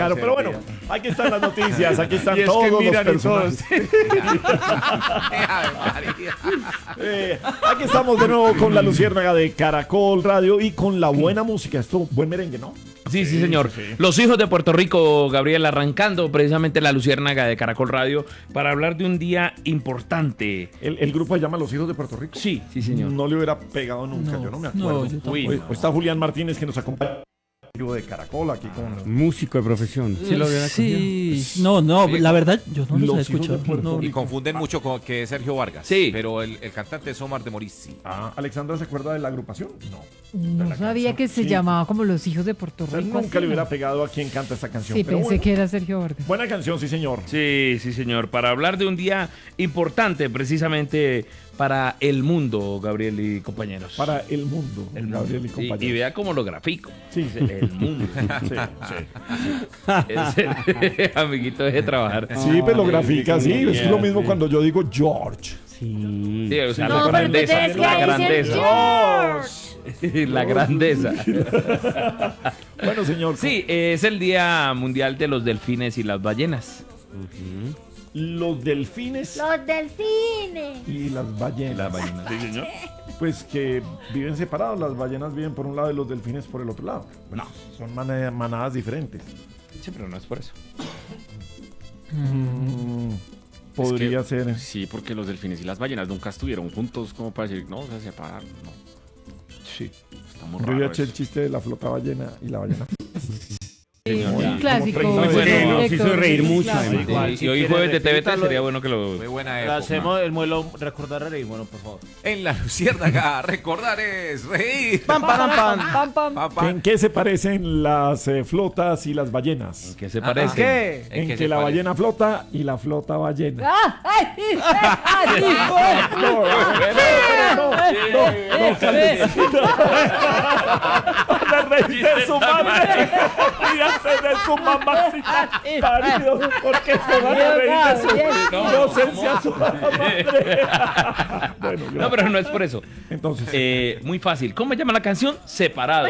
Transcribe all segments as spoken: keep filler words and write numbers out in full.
caro. Pero bueno, aquí están las noticias, aquí están es todos que los personajes. eh, aquí estamos de nuevo con la Luciérnaga de Caracol Radio y con la buena música. Esto, buen merengue, ¿no? Sí, sí, señor. Sí, sí. Los hijos de Puerto Rico, Gabriel, arrancando precisamente la Luciérnaga de Caracol Radio para hablar de un día importante. ¿El, el grupo se llama Los Hijos de Puerto Rico? Sí, sí, señor. No le hubiera pegado nunca, no, yo no me acuerdo. No, Uy, hoy, no. Hoy está Julián Martínez que nos acompaña de Caracol aquí con... Músico de profesión. ¿Sí lo hubiera Sí, no, no, la verdad yo no los he escuchado. No. Y confunden mucho con que es Sergio Vargas. Sí. Pero el, el cantante es Omar de Morizzi. Ah, ¿Alexandra se acuerda de la agrupación? No. No sabía canción. que se sí. llamaba como Los Hijos de Puerto Rico. O sea, nunca así, le hubiera ¿no? pegado a quien canta esta canción. Sí, pero pensé bueno, que era Sergio Vargas. Buena canción, sí, señor. Sí, sí, señor. Para hablar de un día importante precisamente para el mundo, Gabriel y compañeros. Para el mundo, el Gabriel mundo. y compañeros. Y, y vea cómo lo grafico. Sí, sí. El mundo. Sí, sí. Ese, amiguito, deje de trabajar. Sí, pero lo grafica, sí. Es lo mismo cuando yo digo George. Sí. Sí, o sea, No, la grandeza. La grandeza. George. La grandeza. Bueno, señor. Sí, es el Día Mundial de los Delfines y las Ballenas. Uh-huh. Los delfines. Los delfines. Y las ballenas. Las ballenas. Sí, señor. Pues que viven separados. Las ballenas viven por un lado y los delfines por el otro lado. No, son man- manadas diferentes. Sí, pero no es por eso. Mm, podría es que, ser. Sí, porque los delfines y las ballenas nunca estuvieron juntos como para decir, no, se separaron. No. Sí. Está muy Yo raro ya eché eso. el chiste de la flota ballena y la ballena. Sí, Señor, un ya. clásico. Como treinta Bueno, años. nos hizo reír mucho, Clásico. además. Igual, si y hoy quiere, jueves de T V T repítalo. sería bueno que lo... Muy buena Lo época. hacemos el muelo recordar a reír, bueno, por favor. En la Luciérnaga, recordar es reír. Pam, pam, pam. Pam, pam. Pa, pa. ¿En qué se parecen las eh, flotas y las ballenas? ¿Qué se Ah, parece? ¿Qué? ¿En En qué que se la parece? ballena flota y la flota ballena. ¡Ah! ¡Ay! ¡Ay! No, no, no, no, no, cálmese. Van a reírse de su madre. Ríanse de su mamacita. Parido, porque se van a reír de su No, inocencia su madre. Bueno, No, pero no es por eso. entonces. Eh, muy fácil. ¿Cómo se llama la canción? Separados.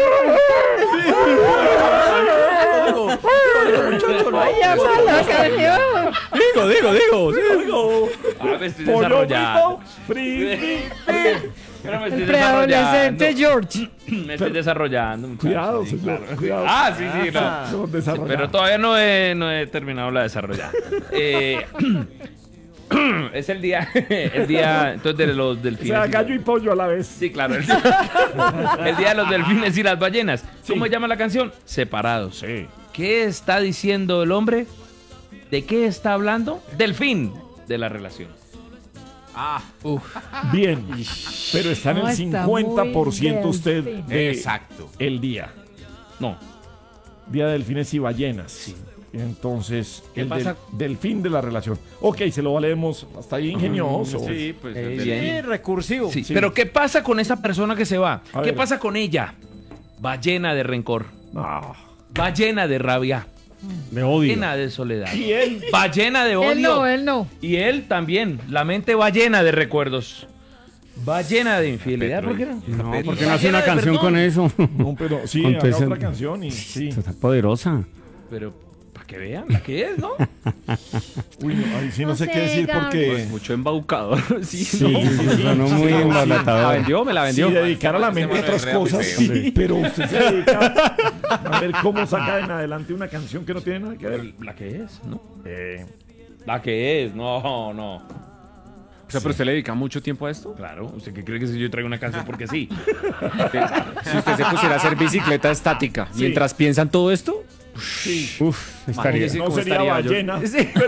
¡Vaya mala canción! Digo, digo, digo. sí. Oigo, Ah, me estoy pollo desarrollando. frito, free, free, free. Pero me estoy El preadolescente desarrollando. George. Me estoy desarrollando, muchachos. Cuidado, Sí, señor, claro. cuidado. Ah, sí, sí, no. Somos desarrollados. Pero todavía no he, no he terminado la desarrollada. Eh, es el día, el día entonces de los O delfines. sea, y gallo los- y pollo a la vez. Sí, claro. El día, el día de los delfines y las ballenas. ¿Cómo se llama la canción? Separados. Sí. ¿Qué está diciendo el hombre? ¿De qué está hablando? Del fin de la relación. Ah, Bien. Pero está en No, el está cincuenta por ciento muy usted delfín. de exacto. el día. No. Día de delfines y ballenas. Entonces, ¿Qué el pasa? del, del fin de la relación. Ok, se lo valemos. Hasta ahí ingenioso. Sí, pues Eh, el bien. Sí, recursivo. Sí, Sí. pero ¿qué pasa con esa persona que se va? A ¿Qué ver. pasa con ella? Va llena de rencor, No. va llena de rabia, De odio. llena de soledad, Y él. va llena de odio. Él no, él no. Y él también, la mente va llena de recuerdos, va llena de infidelidad. ¿Por qué no? No, Pero- porque no hace una de canción perdón. con eso. No, pero sí, Con haga todo ese- otra canción y sí. Está poderosa. Pero para que vean la que es, ¿no? Uy, no, ahí sí no, No sé sé, qué decir Gabriel. porque. mucho embaucador. Sí, Sí, sí, sí, sonó muy La embalatador. vendió, me la Si vendió. dedicar a la mente a Este otras man es cosas, re feo. sí, pero usted se dedica a ver cómo saca en adelante una canción que no tiene nada que ver. Pero la que es, ¿no? Eh, La que es, no, no. O sea, pero usted le dedica mucho tiempo a esto. Claro, ¿usted qué cree que si yo traigo una canción porque sí? Si usted se pusiera a hacer bicicleta estática Sí. mientras piensan todo esto, sí. Uf, estaría. Imagínese No cómo sería estaría yo. ballena.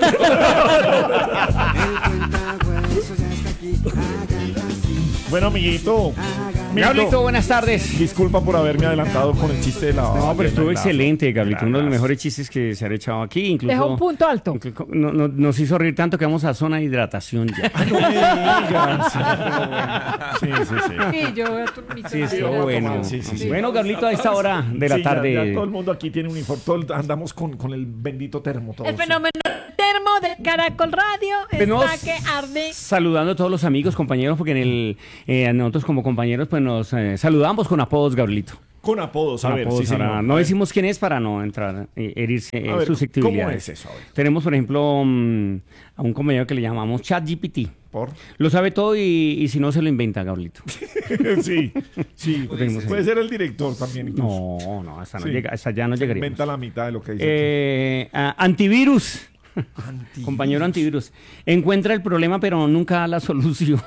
Bueno, amiguito. Gablito, buenas tardes. Disculpa por haberme adelantado con el chiste de la. No, pero estuvo ballena. excelente, Gablito. Uno de los Gracias. mejores chistes que se han echado aquí. Incluso, Deja un punto alto. incluso- no- no- nos hizo reír tanto que vamos a zona de hidratación ya. No me digas. Sí, sí, sí. Sí, yo voy a tu- mi Sí, celular. estuvo bueno. Sí, sí, sí. Bueno, Gablito, a esta hora de la Sí, ya- tarde. Ya, todo el mundo aquí tiene un informe. todo- andamos con, con el bendito termo. todos. El fenómeno termo de Caracol Radio Tenemos- está que arde. Saludando a todos los amigos, compañeros, porque en el eh, nosotros como compañeros pues nos eh, saludamos con apodos, Gabrielito. Con apodos, a Con ver, apodos, sí, ahora, señor. no decimos quién es para no entrar, eh, herirse A en ver, susceptibilidades. ¿cómo es eso? A ver. Tenemos, por ejemplo, mm, a un compañero que le llamamos ChatGPT. ¿Por? Lo sabe todo y, y si no se lo inventa, Gablito. sí, sí. tenemos Puede ser el director también. incluso. No, no, hasta, no Sí. llega, hasta ya no llegaríamos. Inventa la mitad de lo que dice. Eh, ah, antivirus. Antivirus. Compañero antivirus. Encuentra el problema, pero nunca da la solución.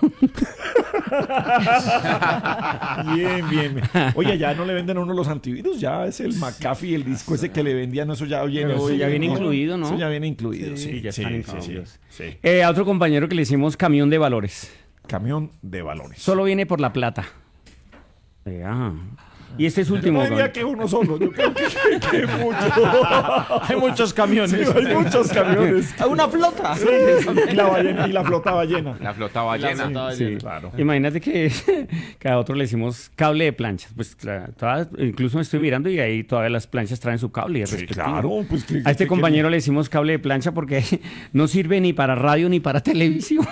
Bien, bien. Oye, ya no le venden a uno los antivirus, ya es el McAfee, el disco ese que le vendían, eso ya viene. Pero eso hoy, ya viene incluido, ¿no? Eso ya viene incluido, sí. Sí, ya sí, están sí, incluidos. sí, sí. Eh, a otro compañero que le hicimos camión de valores. Camión de valores. Solo viene por la plata. Eh, ah. Y este es Yo último. no diría Gabriel. que uno solo, yo creo que, que, que mucho. Hay muchos camiones. Sí, hay muchos camiones. Una flota. Sí, sí, y, la ballena, y la flota ballena. La flotaba llena. Sí, claro. Imagínate que cada otro le hicimos cable de planchas. Pues claro, todas- incluso me estoy mirando y ahí todavía las planchas traen su cable. Sí, respectivo. claro, pues que- A este que- compañero le hicimos cable de plancha porque no sirve ni para radio ni para televisión.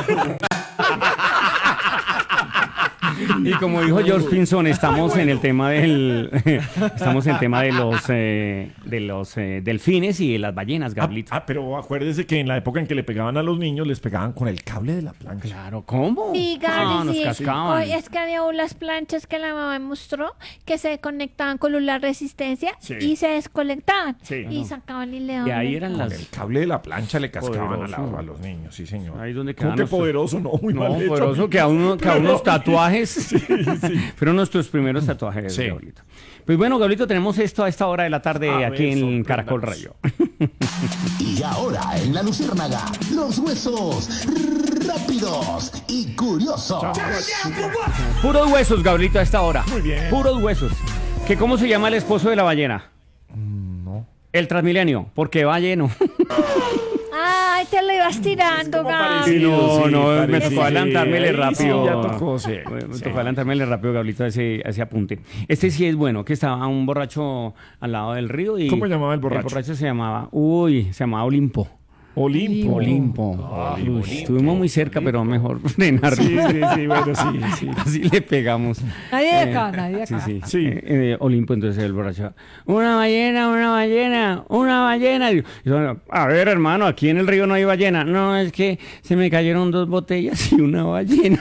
Y como dijo George Pinson, estamos en el tema del estamos en el tema de los eh, de los eh, delfines y de las ballenas, Ah, Gablito. ah, pero acuérdese que en la época en que le pegaban a los niños, les pegaban con el cable de la plancha. Claro, ¿cómo? Sí, No, Gaby, nos sí. cascaban. Hoy es que había unas planchas que la mamá me mostró que se conectaban con la resistencia Sí. y se desconectaban Sí. y Ajá. sacaban y le Y ahí eran Con las el cable de la plancha le cascaban a, la- Poderoso. a los niños, sí, señor. Ahí donde ¿Cómo quedan que los- poderoso? No, muy No, mal hecho. poderoso que a uno, que a unos tatuajes. Fueron nuestros primeros tatuajes, Sí. Gablito. Pues bueno, Gablito, tenemos esto a esta hora de la tarde A aquí ver, en Caracol sorpréndanos. Radio. Y ahora en la Luciérnaga, los huesos rápidos y curiosos. Puros huesos, Gablito, a esta hora. Muy bien. Puros huesos. ¿Que cómo se llama el esposo de la ballena? Mm, No. El Transmilenio, porque va lleno. Ay, te lo ibas tirando, como Gaby. parecido. no, sí, no, me parecido. tocó adelantármele Ahí sí, rápido. ya tocó, sí. Me Sí. tocó adelantármele rápido, Gablito, a ese, a ese apunte. Este sí es bueno, que estaba un borracho al lado del río y... ¿Cómo llamaba el borracho? El borracho se llamaba, uy, se llamaba Olimpo. Olimpo. Olimpo. Ay, Uy, Olimpo. estuvimos muy cerca, pero mejor frenarlo. Sí, sí, sí, bueno, sí, sí. Así le pegamos. Nadie de Eh, acá, nadie de Sí, acá. sí. Sí. Eh, eh, Olimpo, entonces el borracho. Una ballena, una ballena, una ballena. Y yo, a ver, hermano, aquí en el río no hay ballena. No, es que se me cayeron dos botellas y una ballena.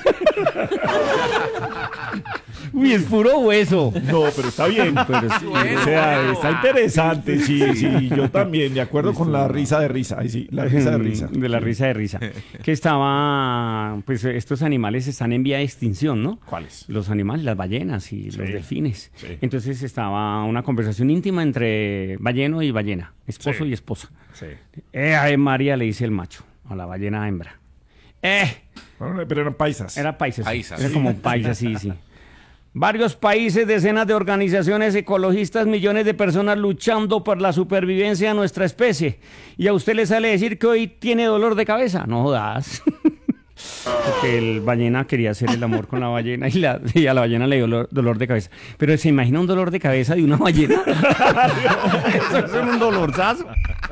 Uy, es puro hueso. No, pero está bien. Pero sí. O sea, está interesante, sí, sí, yo también, de acuerdo con la risa de risa, ahí sí, la risa de risa. De la risa de risa. Que estaba, pues estos animales están en vía de extinción, ¿no? ¿Cuáles? Los animales, las ballenas y Sí, los delfines. sí. Entonces estaba una conversación íntima entre balleno y ballena, esposo Sí. y esposa. Sí. Eh, ay, María, le dice el macho a la ballena hembra. Eh, Bueno, pero eran paisas. era paisa. sí. Paisa, Era sí. como paisa, sí, sí. Varios países, decenas de organizaciones ecologistas, millones de personas luchando por la supervivencia de nuestra especie. Y a usted le sale decir que hoy tiene dolor de cabeza. No jodas. Porque el ballena quería hacer el amor con la ballena y, la, y a la ballena le dio dolor, dolor de cabeza. Pero ¿se imagina un dolor de cabeza de una ballena? Eso es un dolorzazo.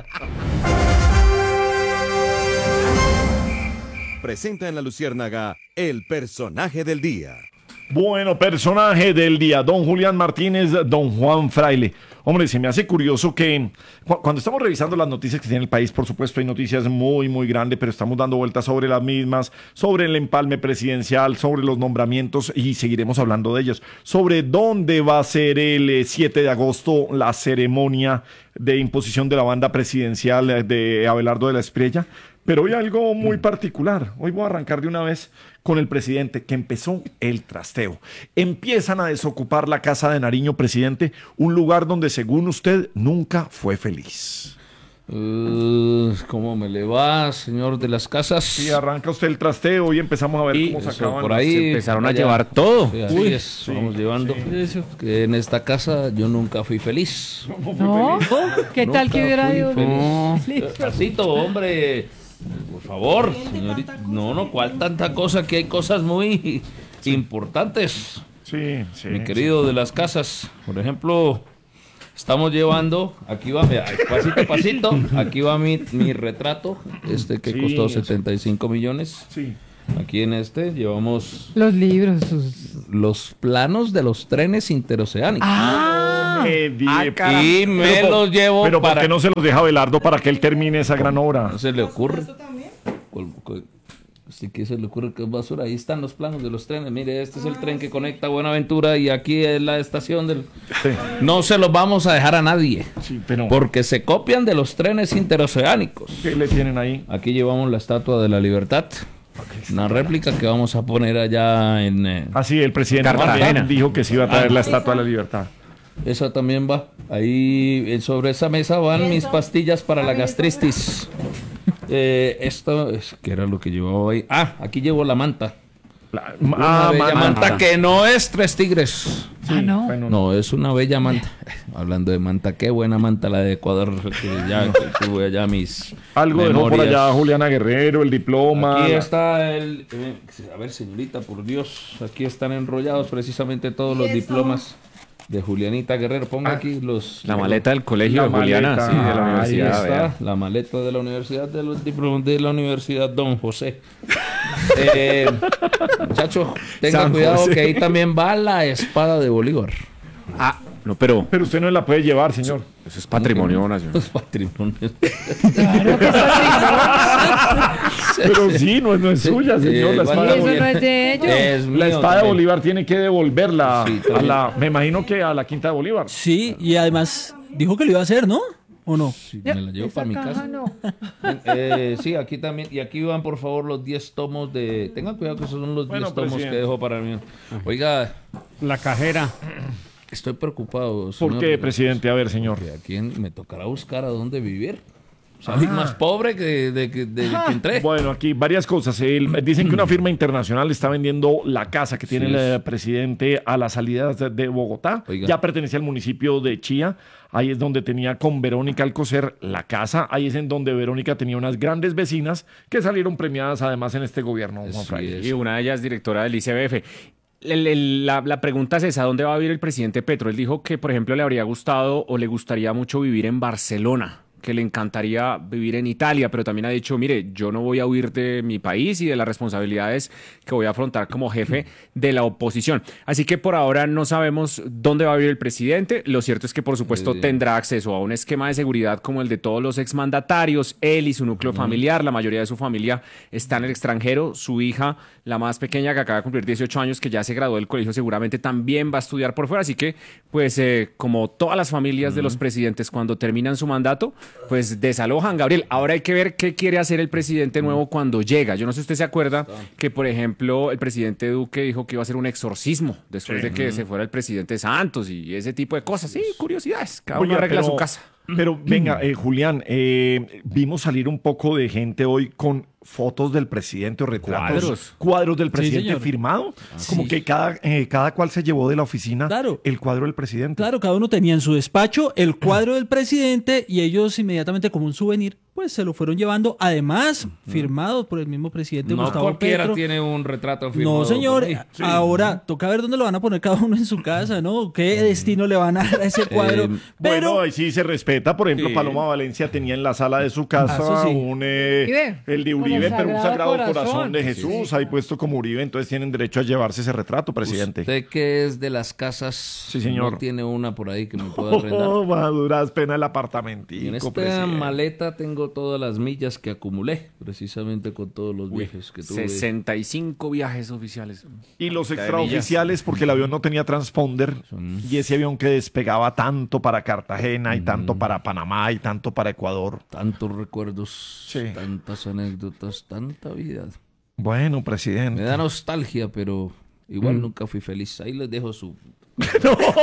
Presenta en la Luciérnaga el personaje del día. Bueno, personaje del día, don Julián Martínez, don Juan Fraile. Hombre, se me hace curioso que cu- cuando estamos revisando las noticias que tiene el país, por supuesto hay noticias muy, muy grandes, pero estamos dando vueltas sobre las mismas, sobre el empalme presidencial, sobre los nombramientos y seguiremos hablando de ellos, sobre dónde va a ser el eh, siete de agosto la ceremonia de imposición de la banda presidencial eh, de Abelardo de la Espriella. Pero hoy algo muy particular. Hoy voy a arrancar de una vez con el presidente, que empezó el trasteo. Empiezan a desocupar la Casa de Nariño, presidente, un lugar donde, según usted, nunca fue feliz. Uh, ¿Cómo me le va, señor de las casas? Sí, arranca usted el trasteo y empezamos a ver Y cómo eso, sacaban. por las- ahí se empezaron a vaya. llevar todo. Sí, así Uy, es, sí, vamos llevando. Eso. Que en esta casa yo nunca fui feliz. ¿No? ¿Qué tal que hubiera Nunca ido? fui feliz. Despacito, hombre. Por favor, señorita. No, no, ¿cuál tanta cosa? Que hay cosas muy importantes. Sí, sí. Mi querido de las casas, por ejemplo, estamos llevando, aquí va, vea, pasito a pasito, aquí va mi, mi retrato, este que Sí, costó eso. setenta y cinco millones. Sí. Aquí en este llevamos Los libros. Sus... los planos de los trenes interoceánicos. Ah, Eh, di- Y me pero, los llevo Pero ¿por para qué no se los deja Belardo para que él termine esa gran obra? ¿No se le ocurre? Col- col- Así que se le ocurre que es basura. Ahí están los planos de los trenes. Mire, este es el tren que conecta Buenaventura y aquí es la estación del... Sí. No se los vamos a dejar a nadie. Sí, pero Porque se copian de los trenes interoceánicos. ¿qué le tienen ahí? Aquí llevamos la Estatua de la Libertad. Una réplica que vamos a poner allá en... eh, Ah, sí, el presidente Cartagena. también dijo que se iba a traer la Estatua de la Libertad. Esa también va. Ahí eh, sobre esa mesa van mis pastillas para la gastritis. Eh, esto es que era lo que llevaba ahí. Ah, aquí llevo la manta. La- Una ah, bella man- manta que no es Tres Tigres. sí, Ah, no. bueno, No, es una bella manta. Hablando de manta, qué buena manta la de Ecuador. Que ya que tuve allá mis Algo dejó por memorias. allá Juliana Guerrero, el diploma. Aquí la- está el... eh, a ver, señorita, por Dios. Aquí están enrollados precisamente todos los diplomas de Julianita Guerrero. Ponga Ah, aquí los... La maleta del colegio La de Juliana, maleta. sí, de la Ahí Ahí universidad. está, vea. la maleta de la universidad, de los diplomas de la Universidad Don José. Eh, muchachos, tenga San cuidado José. que ahí también va la espada de Bolívar. Ah, no, pero Pero usted no la puede llevar, señor. eso es patrimonio nacional. Los patrimonios. claro que está Pero sí, no, es- no es suya, señor. Eh, La bueno, espada, de Eso Bolívar- no es de ellos. Es la mío espada de también. Bolívar tiene que devolverla Sí, a también. la, me imagino que a la Quinta de Bolívar. Sí, y además dijo que lo iba a hacer, ¿no? ¿O no? Sí, me la llevo Esa para mi caja casa. no. Eh, sí, aquí también. Y aquí van, por favor, los diez tomos de... Tengan cuidado que esos son los Bueno, diez tomos presidente. que dejo para mí. Oiga, La cajera. estoy preocupado. ¿Por señor, qué, presidente? A ver, señor. que aquí en- me tocará buscar a dónde vivir. Salí más pobre que de, que de que entré. Bueno, aquí varias cosas. El- dicen que una firma internacional está vendiendo la casa que tiene Sí, el es. eh, presidente a las salidas de, de Bogotá. Oiga. Ya pertenece al municipio de Chía. Ahí es donde tenía con Verónica Alcocer la casa. Ahí es en donde Verónica tenía unas grandes vecinas que salieron premiadas además en este gobierno, Juan Así Fraile. es. Y una de ellas directora del I C B F. El- el- la, la pregunta es esa, ¿dónde va a vivir el presidente Petro? Él dijo que, por ejemplo, le habría gustado o le gustaría mucho vivir en Barcelona, que le encantaría vivir en Italia, pero también ha dicho, mire, yo no voy a huir de mi país y de las responsabilidades que voy a afrontar como jefe de la oposición. Así que por ahora no sabemos dónde va a vivir el presidente. Lo cierto es que, por supuesto, Sí. tendrá acceso a un esquema de seguridad como el de todos los exmandatarios, él y su núcleo familiar. La mayoría de su familia está en el extranjero. Su hija, la más pequeña, que acaba de cumplir dieciocho años, que ya se graduó del colegio, seguramente también va a estudiar por fuera. Así que, pues, eh, como todas las familias de los presidentes, cuando terminan su mandato, pues desalojan, Gabriel. Ahora hay que ver qué quiere hacer el presidente nuevo cuando llega. Yo no sé si usted se acuerda que, por ejemplo, el presidente Duque dijo que iba a hacer un exorcismo después de que se fuera el presidente Santos y ese tipo de cosas. Sí, curiosidades. Cada uno Oye, arregla pero- su casa. Pero venga, eh, Julián, eh, vimos salir un poco de gente hoy con fotos del presidente o retratos, Cuadros. cuadros del presidente señor. firmado, como que cada, eh, cada cual se llevó de la oficina Claro. el cuadro del presidente. Claro, cada uno tenía en su despacho el cuadro del presidente y ellos inmediatamente como un souvenir, pues se lo fueron llevando, además firmado por el mismo presidente No Gustavo cualquiera Petro. tiene un retrato firmado. No, señor, por mí. ahora toca ver dónde lo van a poner cada uno en su casa, ¿no? ¿Qué destino le van a dar a ese cuadro? Eh, Pero Bueno, ahí sí se respeta. Por ejemplo, Sí. Paloma Valencia tenía en la sala de su casa Ah, eso sí. un eh, Uribe, el de con Uribe, el pero un Sagrado sagrado corazón, Corazón. de Jesús ahí puesto como Uribe. Entonces tienen derecho a llevarse ese retrato, presidente. Usted que es de las casas, Sí, señor. no tiene una por ahí que me pueda arrendar. Oh, maduras pena el Y apartamentico, en esta presidente. maleta tengo todas las millas que acumulé, precisamente con todos los viajes que tuve. sesenta y cinco viajes oficiales. Y los Cantidad de extraoficiales, porque el avión no tenía transponder. Y ese avión que despegaba tanto para Cartagena y tanto para Panamá y tanto para Ecuador. Tantos recuerdos, Sí. tantas anécdotas, tanta vida. Bueno, presidente. Me da nostalgia, pero igual nunca fui feliz. Ahí les dejo su... No,